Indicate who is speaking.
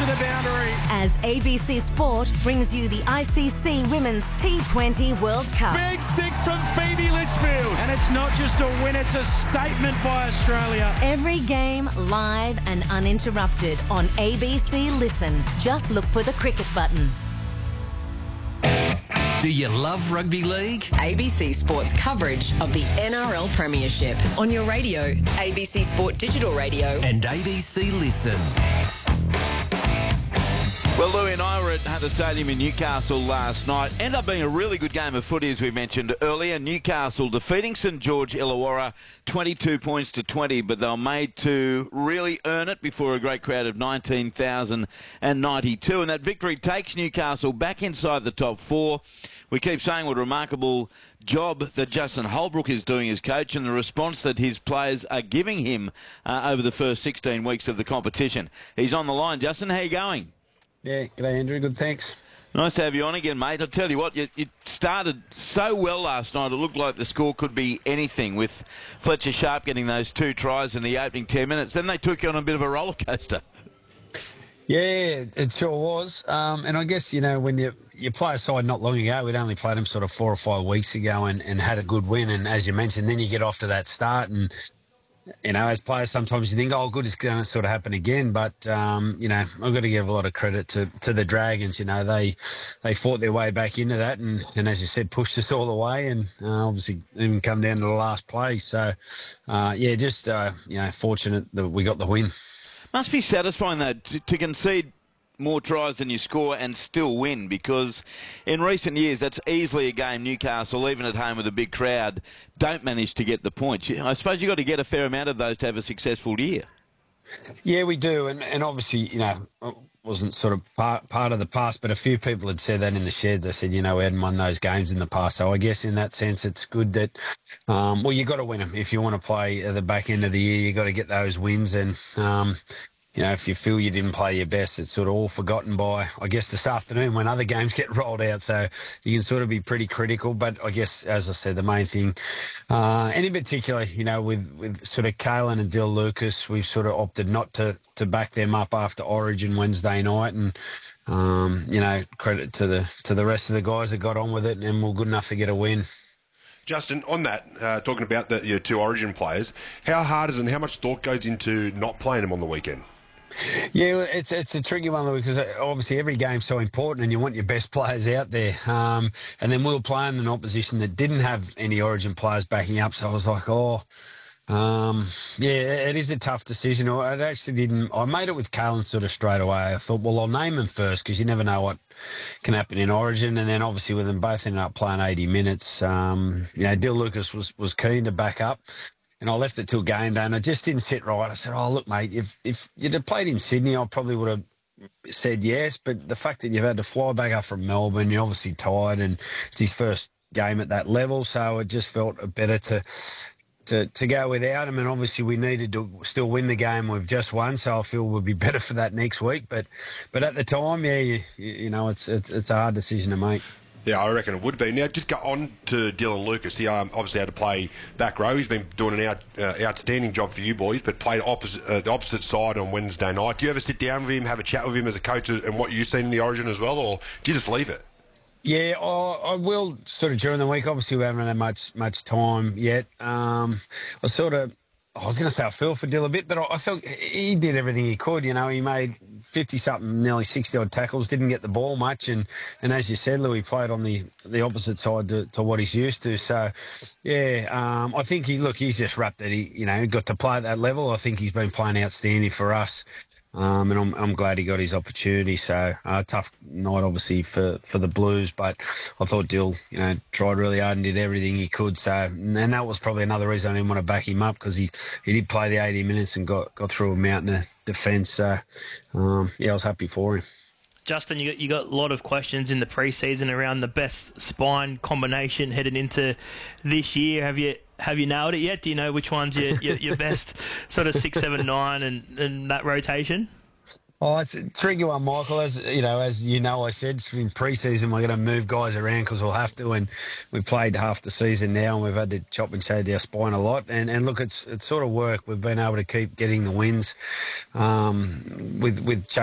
Speaker 1: to the boundary.
Speaker 2: As ABC Sport brings you the ICC Women's T20 World Cup.
Speaker 1: Big six from Phoebe Litchfield. And it's not just a win, it's a statement by Australia.
Speaker 2: Every game live and uninterrupted on ABC Listen. Just look for the cricket button.
Speaker 3: Do you love rugby league?
Speaker 4: ABC Sport's coverage of the NRL Premiership on your radio, ABC Sport Digital Radio
Speaker 3: and ABC Listen.
Speaker 5: Well, Louie and I were at Hunter Stadium in Newcastle last night. Ended up being a really good game of footy, as we mentioned earlier. Newcastle defeating St George Illawarra 22 points to 20, but they were made to really earn it before a great crowd of 19,092. And that victory takes Newcastle back inside the top four. We keep saying what a remarkable job that Justin Holbrook is doing as coach and the response that his players are giving him over the first 16 weeks of the competition. He's on the line. Justin, how are you going?
Speaker 6: Yeah, g'day Andrew, good thanks.
Speaker 5: Nice to have you on again, mate. I'll tell you what, you started so well last night, it looked like the score could be anything, with Fletcher Sharp getting those 2 tries in the opening 10 minutes. Then they took you on a bit of a roller coaster.
Speaker 6: Yeah, it sure was. And I guess, you know, when you play a side not long ago, we'd only played them sort of 4 or 5 weeks ago and had a good win. And as you mentioned, then you get off to that start and, you know, as players, sometimes you think, oh, good, it's going to sort of happen again. But, you know, I've got to give a lot of credit to the Dragons. You know, they fought their way back into that and as you said, pushed us all the way and obviously even come down to the last play. So, yeah, just, you know, fortunate that we got the win. Must
Speaker 5: be satisfying, though, to concede more tries than you score and still win, because in recent years that's easily a game Newcastle, even at home with a big crowd, don't manage to get the points. I suppose you've got to get a fair amount of those to have a successful year.
Speaker 6: Yeah, we do, and obviously, you know, it wasn't sort of part of the past, but a few people had said that in the sheds. They said, you know, we hadn't won those games in the past, so I guess in that sense it's good that, well, you got to win them. If you want to play at the back end of the year, you got to get those wins, and you know, if you feel you didn't play your best, it's sort of all forgotten by, I guess, this afternoon when other games get rolled out. So you can sort of be pretty critical. But I guess, as I said, the main thing, and in particular, you know, with sort of Kalen and Dill Lucas, we've sort of opted not to back them up after Origin Wednesday night. And, you know, credit to the rest of the guys that got on with it and were good enough to get a win.
Speaker 7: Justin, on that, talking about your 2 Origin players, how hard is it and how much thought goes into not playing them on the weekend?
Speaker 6: Yeah, it's a tricky one, though, because obviously every game's so important and you want your best players out there. And then we were playing an opposition that didn't have any Origin players backing up, so I was like, yeah, it is a tough decision. I actually didn't. I made it with Kalen sort of straight away. I thought, well, I'll name him first because you never know what can happen in Origin. And then obviously with them both ended up playing 80 minutes, you know, Dill Lucas was keen to back up. And I left it till game day, and it just didn't sit right. I said, oh, look, mate, if you'd have played in Sydney, I probably would have said yes. But the fact that you've had to fly back up from Melbourne, you're obviously tired, and it's his first game at that level, so it just felt better to go without him. And obviously we needed to still win the game we've just won, so I feel we'll be better for that next week. But at the time, yeah, you know, it's a hard decision to make.
Speaker 7: Yeah, I reckon it would be. Now, just go on to Dylan Lucas. He obviously had to play back row. He's been doing an outstanding job for you boys, but played the opposite side on Wednesday night. Do you ever sit down with him, have a chat with him as a coach and what you've seen in the Origin as well, or do you just leave it?
Speaker 6: Yeah, I will sort of during the week. Obviously, we haven't had much time yet. I was going to say I feel for Dill a bit, but I felt he did everything he could. You know, he made 50-something, nearly 60-odd tackles, didn't get the ball much. And as you said, Louis played on the opposite side to what he's used to. So, yeah, I think he's just wrapped that he got to play at that level. I think he's been playing outstanding for us. And I'm glad he got his opportunity. So tough night, obviously, for the Blues, but I thought Dill, tried really hard and did everything he could. So, and that was probably another reason I didn't want to back him up, because he did play the 80 minutes and got through a mountain of defence. So, I was happy for him.
Speaker 8: Justin, you got a lot of questions in the pre-season around the best spine combination headed into this year. Have you nailed it yet? Do you know which one's your best sort of 6, 7, 9 and that rotation?
Speaker 6: Oh, it's a tricky one, Michael. As you know, I said in pre-season we're going to move guys around because we'll have to, and we've played half the season now and we've had to chop and change our spine a lot. And look, it's sort of worked. We've been able to keep getting the wins with